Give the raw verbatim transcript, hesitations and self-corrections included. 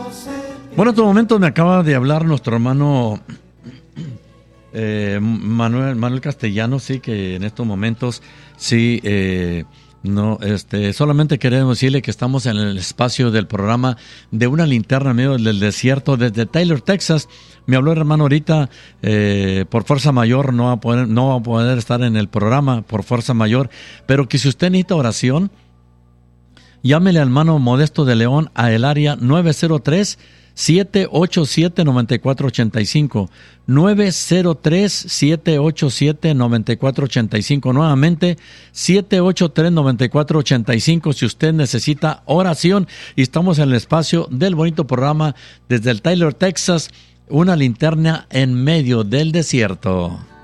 Bueno, en estos momentos me acaba de hablar nuestro hermano eh, Manuel, Manuel Castellano, sí, que en estos momentos sí, eh, no, este, solamente queremos decirle que estamos en el espacio del programa de Una Linterna en medio del desierto desde Taylor, Texas. Me habló el hermano ahorita, eh, por fuerza mayor no va a poder, no va a poder estar en el programa por fuerza mayor, pero que si usted necesita oración, llámele al hermano Modesto de León a el área nueve cero tres, siete ocho siete, nueve cuatro ocho cinco, nueve cero tres, siete ocho siete, nueve cuatro ocho cinco, nuevamente siete ocho tres, nueve cuatro ocho cinco si usted necesita oración. Y estamos en el espacio del bonito programa desde el Taylor, Texas, Una Linterna en medio del desierto.